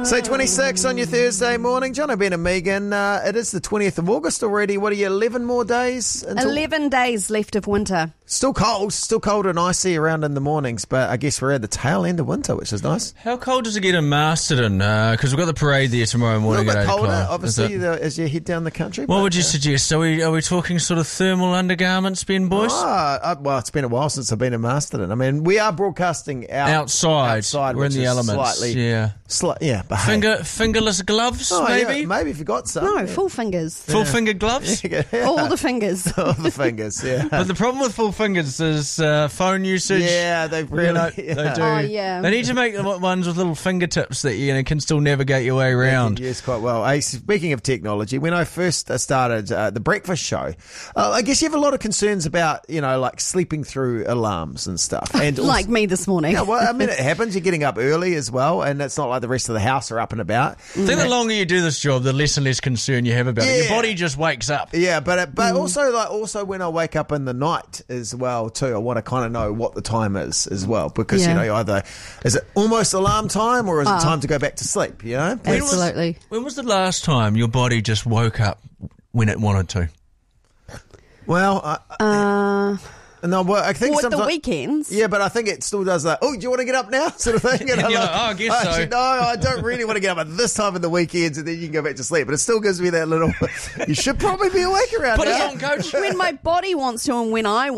So 26 on your Thursday morning. John, Ben and Megan, it is the 20th of August already. What are you, 11 more days? 11 days left of winter. Still cold and icy around in the mornings, but I guess we're at the tail end of winter, which is nice. How cold does it get in Masterton? Because we've got the parade there tomorrow morning A little at bit 8 colder, o'clock. obviously, as you head down the country. What would you suggest? Are we talking sort of thermal undergarments, Ben, boys? Well, it's been a while since I've been in Masterton. I mean, we are broadcasting outside. We're in the elements. Fingerless gloves, maybe? Yeah, maybe if you got some. No, full fingers. Full finger gloves? All the fingers. All the fingers, yeah. But the problem with full fingers is phone usage. Yeah, they really they do. Oh, yeah. They need to make the ones with little fingertips that you can still navigate your way around. Yes, quite well. Hey, speaking of technology, when I first started the breakfast show, I guess you have a lot of concerns about, like sleeping through alarms and stuff. And also, like me this morning. yeah, well, I mean, it happens. You're getting up early as well, and it's not like the rest of the house are up and about. I think the longer you do this job, the less and less concern you have about it. Your body just wakes up. Yeah, but also when I wake up in the night as well too, I want to kind of know what the time is as well, because either is it almost alarm time or is it time to go back to sleep? Absolutely. When was the last time your body just woke up when it wanted to? Well, no, well, I think the weekends. Yeah, but I think it still does that. Oh, do you want to get up now? Sort of thing. And I guess so. No, I don't really want to get up at this time of the weekends, and then you can go back to sleep. But it still gives me that little. You should probably be awake around now. Put us on, coach. When my body wants to and when I